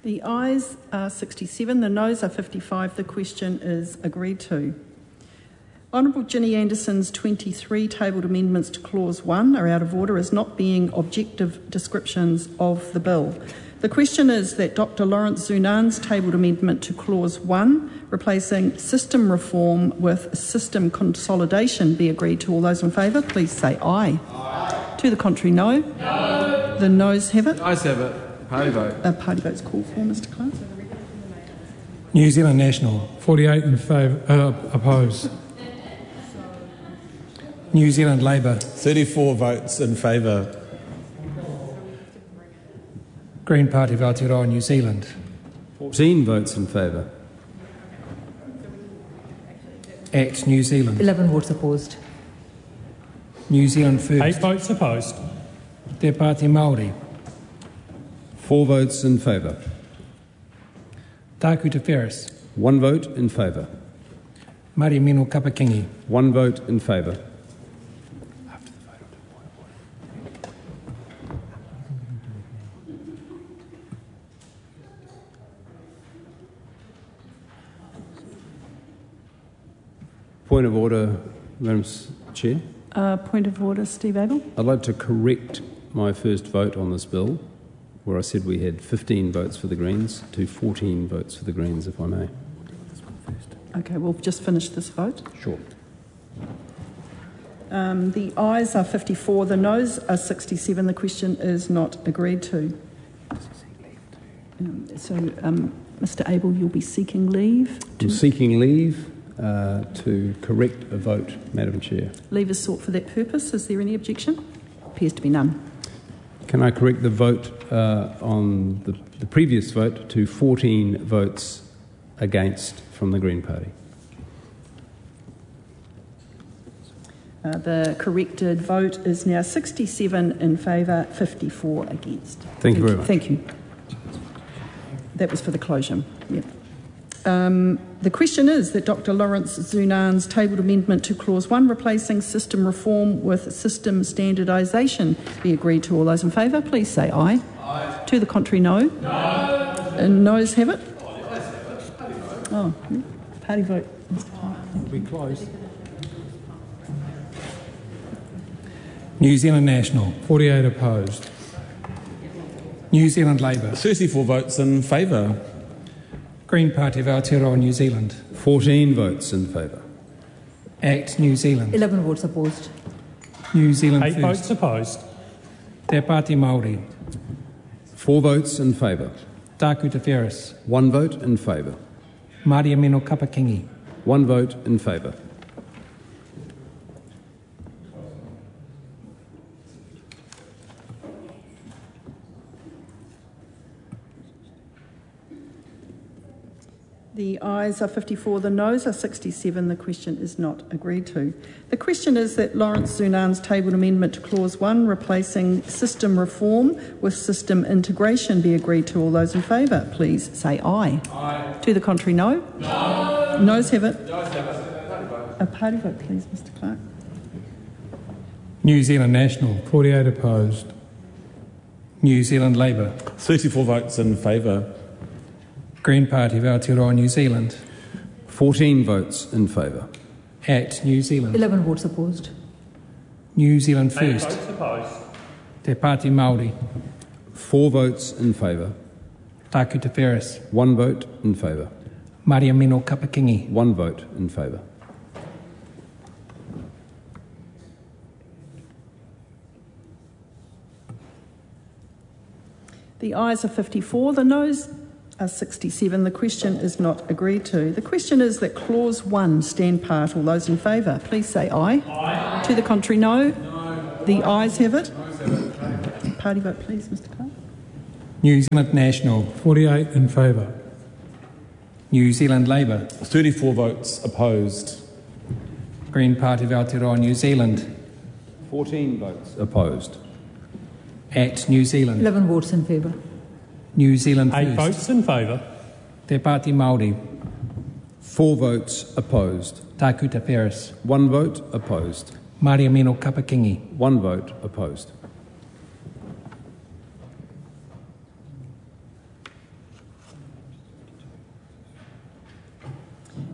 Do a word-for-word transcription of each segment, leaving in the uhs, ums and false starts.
The ayes are sixty-seven, the noes are fifty-five. The question is agreed to. Honourable Ginny Anderson's twenty-three tabled amendments to Clause one are out of order as not being objective descriptions of the bill. The question is that Doctor Lawrence Zunan's tabled amendment to Clause one, replacing system reform with system consolidation, be agreed to. All those in favour, please say aye. Aye. To the contrary, no. No. The noes have it. Ayes have it. Party vote. A party vote's called for, Mr Clark. New Zealand National, forty-eight in favour, uh, opposed. New Zealand Labour, thirty-four votes in favour. Green Party of Aotearoa New Zealand, fourteen votes in favour. Act New Zealand, eleven votes opposed. New Zealand First, eight votes opposed. Te Pāti Māori, four votes in favour. Tāku Te Wheres, one vote in favour. Maria Mino Kapakingi, one vote in favour. Point of order, Madam Chair. Uh, point of order, Steve Abel. I'd like to correct my first vote on this bill, where I said we had fifteen votes for the Greens, to fourteen votes for the Greens, if I may. Okay, we'll just finish this vote. Sure. Um, the ayes are fifty-four, the noes are sixty-seven. The question is not agreed to. Um, so, um, Mr Abel, you'll be seeking leave? I'm seeking leave uh, to correct a vote, Madam Chair. Leave is sought for that purpose. Is there any objection? Appears to be none. Can I correct the vote uh, on the, the previous vote to fourteen votes against from the Green Party? Uh, the corrected vote is now sixty-seven in favour, fifty-four against. Thank you very much. Thank you. That was for the closure. Yep. Um, the question is that Doctor Lawrence Zunan's tabled amendment to Clause one, replacing system reform with system standardisation, be agreed to. All those in favour, please say aye. Aye. To the contrary, no. No. And noes have it. Oh, party vote, Mr Clark. We close. New Zealand National, forty-eight opposed. New Zealand Labour, thirty-four votes in favour. Green Party of Aotearoa New Zealand, fourteen votes in favour. Act New Zealand, eleven votes opposed. New Zealand Eight First, votes opposed. Te Pāti Māori, Four votes in favour. Tāku Te Wheres, One vote in favour. Maria Mino Kapakingi, One vote in favour. The ayes are fifty-four, the noes are sixty-seven. The question is not agreed to. The question is that Lawrence Zunan's tabled amendment to Clause one, replacing system reform with system integration, be agreed to. All those in favour, please say aye. Aye. To the contrary, no. No. Noes have it. Noes have it. A party vote, please, Mr Clark. New Zealand National, forty-eight opposed. New Zealand Labour, thirty-four votes in favour. Green Party of Aotearoa New Zealand, Fourteen votes in favour. Act New Zealand, eleven votes opposed. New Zealand Eight First, votes opposed. Te Pāti Māori, Four votes in favour. Tāku Te Wheres, One vote in favour. Maria Mino Kapakingi, One vote in favour. The ayes are fifty-four, the noes are sixty-seven. The question is not agreed to. The question is that Clause one stand part. All those in favour, please say aye. Aye. To the contrary, no. No. The ayes have it. Party vote, please, Mr Clark. New Zealand National, forty-eight in favour. New Zealand Labour, thirty-four votes opposed. Green Party of Aotearoa New Zealand, Fourteen votes opposed. Act New Zealand, eleven votes in favour. New Zealand Eight First, votes in favour. Te Pāti Māori, Four votes opposed. Tāku Te Wheres, One vote opposed. Maria Mino Kapakingi, One vote opposed.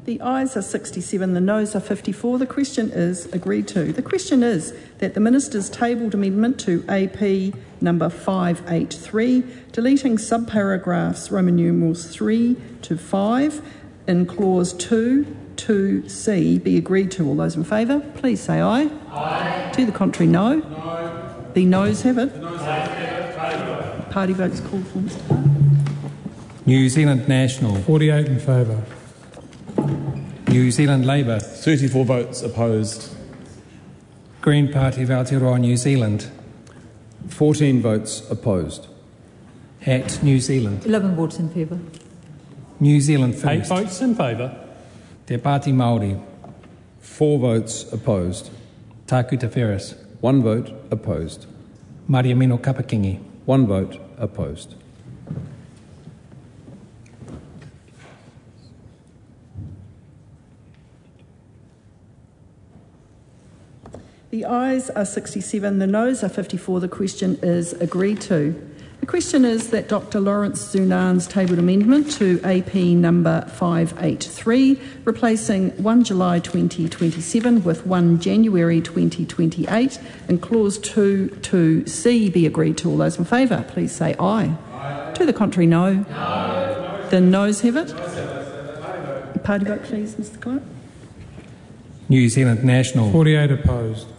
The ayes are sixty-seven, the noes are fifty-four. The question is agreed to. The question is that the Minister's tabled amendment to A P number five eighty-three, deleting subparagraphs Roman numerals three to five in clause two, two C be agreed to. All those in favour, please say aye. Aye. To the contrary, no. No. The noes have it. The noes have it. Party votes called for, Mister Clark. New Zealand National, forty-eight in favour. New Zealand Labour, thirty-four votes opposed. Green Party of Aotearoa New Zealand, fourteen votes opposed. Act New Zealand, eleven votes in favour. New Zealand First, Eight votes in favour. Te Pāti Māori, Four votes opposed. Tāku Te Wheres, One vote opposed. Mariamino Kapakingi, One vote opposed. The ayes are sixty-seven, the noes are fifty-four. The question is agreed to. The question is that Doctor Lawrence Zunan's tabled amendment to A P number five eighty-three, replacing one July twenty twenty-seven with one January twenty twenty-eight in clause two, two C be agreed to. All those in favour, please say aye. Aye. To the contrary, no. No. The noes have it. Party vote, please, Mister Clark. New Zealand National, forty-eight opposed.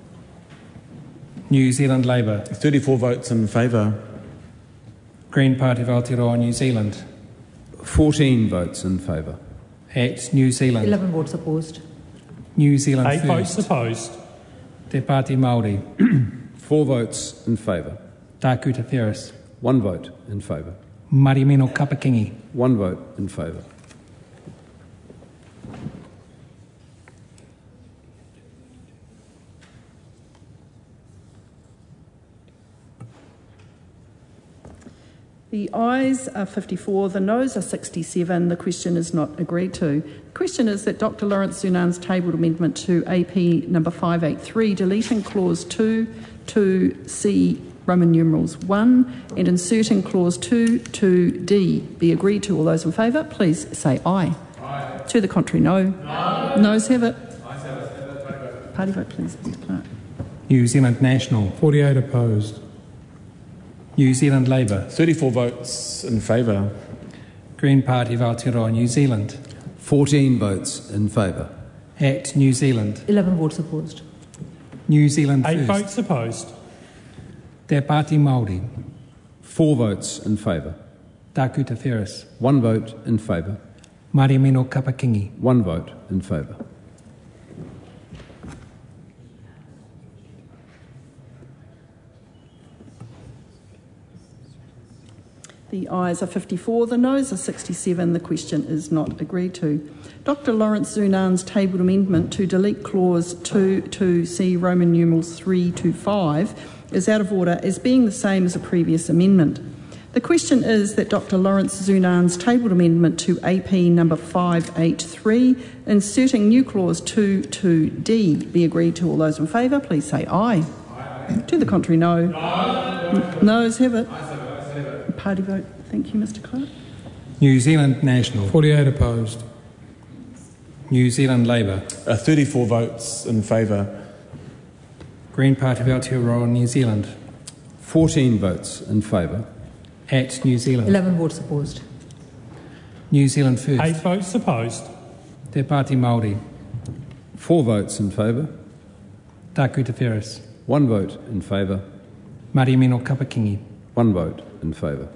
New Zealand Labour, thirty-four votes in favour. Green Party of Aotearoa New Zealand, fourteen votes in favour. Act New Zealand, eleven votes opposed. New Zealand Eight First, votes opposed. Te Pāti Māori, Four votes in favour. Tāku Te Wheres, One vote in favour. Mariamino Kapakingi, One vote in favour. The ayes are fifty-four, the noes are sixty-seven. The question is not agreed to. The question is that Doctor Lawrence Zunan's tabled amendment to A P number five eighty-three, deleting clause two, two C Roman numerals one and inserting clause two, two D be agreed to. All those in favour, please say aye. Aye. To the contrary, no. No. Noes have it. Ayes have it. Party vote, please, Mister Clark. New Zealand National, forty-eight opposed. New Zealand Labour, thirty-four votes in favour. Green Party of Aotearoa New Zealand, fourteen votes in favour. Act New Zealand, eleven votes opposed. New Zealand Eight First, votes opposed. Te Pāti Māori, Four votes in favour. Tāku Te Wheres, One vote in favour. Mariamino Kapakingi, One vote in favour. The ayes are fifty-four, the noes are sixty-seven. The question is not agreed to. Doctor Lawrence Zunan's tabled amendment to delete clause two, two C Roman numerals three to five is out of order as being the same as a previous amendment. The question is that Doctor Lawrence Zunan's tabled amendment to A P number five eighty-three, inserting new clause two, two D be agreed to. All those in favour, please say aye. Aye. To the contrary, no. No. Noes have it. Party vote. Thank you, Mister Clark. New Zealand National, forty-eight opposed. New Zealand Labour, Uh, thirty-four votes in favour. Green Party of Aotearoa New Zealand, fourteen votes in favour. Act New Zealand, eleven votes opposed. New Zealand First, Eight votes opposed. Te Pāti Māori, Four votes in favour. Tāku Te Wheres, One vote in favour. Mariamino Kapakingi, One vote in favour.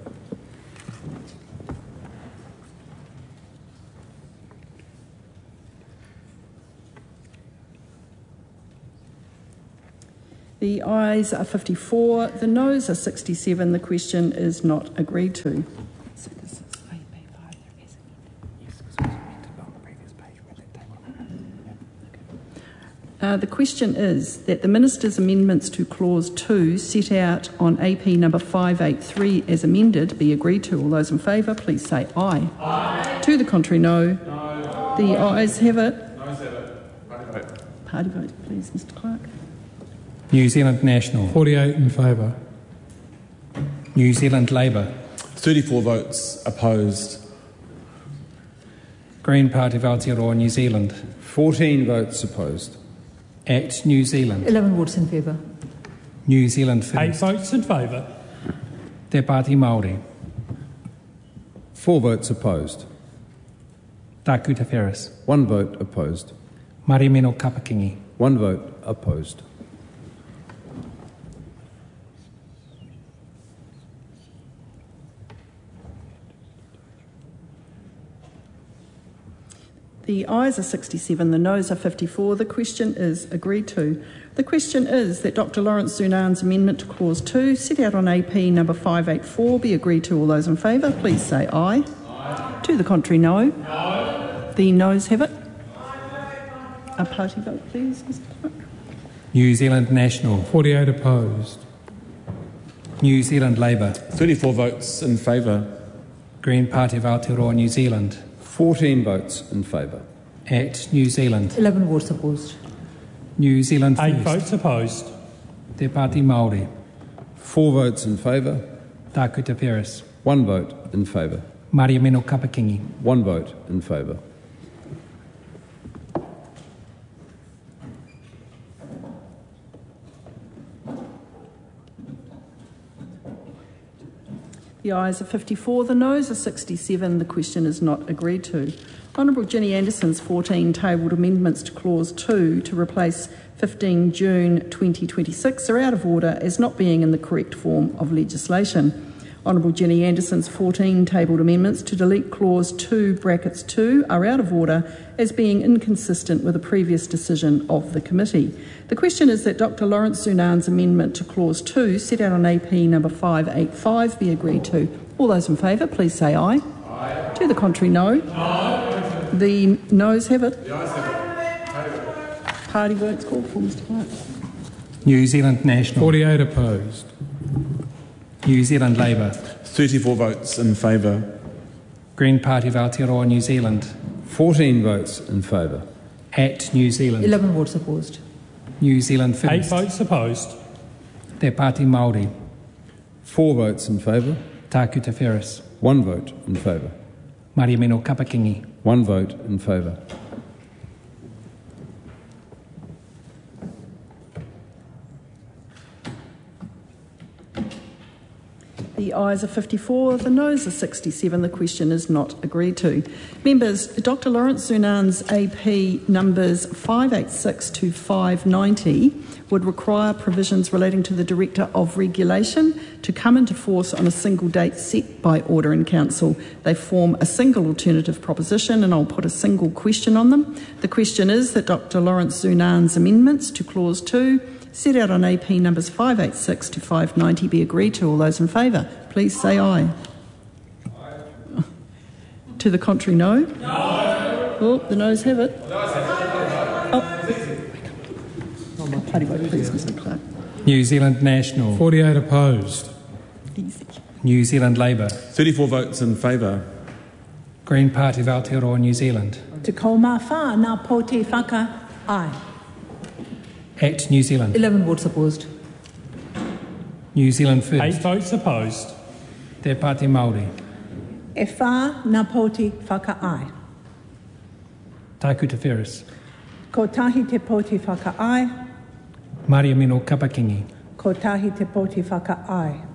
The ayes are fifty-four, the noes are sixty-seven. The question is not agreed to. So this is A P five as amended. Uh, the question is that the Minister's amendments to clause two set out on A P number five eighty-three as amended be agreed to. All those in favour, please say aye. Aye. To the contrary, no. No. The ayes have it. Noes have it. Party vote. Party vote, please, Mister Clark. New Zealand National, forty-eight in favour. New Zealand Labour, thirty-four votes opposed. Green Party of Aotearoa New Zealand. fourteen votes opposed. Act New Zealand. eleven votes in favour. New Zealand Eight First. votes in favour. Te Pāti Māori. Four votes opposed. Tākuta Ferris. One vote opposed. Marimino Kapakingi. One vote opposed. The ayes are sixty-seven, the noes are fifty-four. The question is agreed to. The question is that Doctor Lawrence Zunan's amendment to Clause two, set out on A P number five eighty-four, be agreed to. All those in favour, please say aye. Aye. To the contrary, no. No. The noes have it. A party vote, please, Mister Clerk. New Zealand National. forty-eight opposed. New Zealand Labour. thirty-four votes in favour. Green Party of Aotearoa New Zealand. fourteen votes in favour. Act New Zealand. eleven votes opposed. New Zealand Eight First. votes opposed. Te Pāti Māori. Four votes in favour. Tākuta Ferris. One vote in favour. Marimino Kapakingi. One vote in favour. The ayes are fifty-four, the noes are sixty-seven. The question is not agreed to. Honourable Ginny Anderson's fourteen tabled amendments to Clause two to replace fifteen June twenty twenty-six are out of order as not being in the correct form of legislation. Honourable Ginny Anderson's fourteen tabled amendments to delete Clause two brackets two are out of order as being inconsistent with a previous decision of the committee. The question is that Doctor Lawrence Zunan's amendment to Clause two, set out on A P number five eighty-five, be agreed to. All those in favour, please say aye. Aye. To the contrary, no. No. The noes have it. The ayes have it. Party votes called for, Mister Clerk. New Zealand National. forty-eight opposed. New Zealand Labour. thirty-four votes in favour. Green Party of Aotearoa New Zealand. fourteen votes in favour. Act New Zealand. eleven votes opposed. New Zealand First. Eight votes opposed. Te Pāti Māori. Four votes in favour. Tākuta Ferris. One vote in favour. Marimino Kapakingi. One vote in favour. The ayes are fifty-four, the noes are sixty-seven. The question is not agreed to. Members, Doctor Lawrence Zunan's A P numbers five eighty-six to five ninety would require provisions relating to the Director of Regulation to come into force on a single date set by Order in Council. They form a single alternative proposition and I'll put a single question on them. The question is that Doctor Lawrence Zunan's amendments to Clause two, set out on A P numbers five eighty-six to five ninety, be agreed to. All those in favour, please say aye. Aye. To the contrary, no. No. Oh, the noes have it. Oh. Party vote, please, Mister Clerk. New Zealand National. forty-eight opposed. Easy. New Zealand Labour. thirty-four votes in favour. Green Party of Aotearoa New Zealand. Te kaumā whā nā pō te whaka ai. Act New Zealand. eleven votes opposed. New Zealand First. Eight votes opposed. Te Pāti Māori. E whā nā pō te whaka ai. Tākuta Ferris. Ko tahi te pō te whaka ai. Marimino Kapakingi. Ko tahi te pō te whaka ai.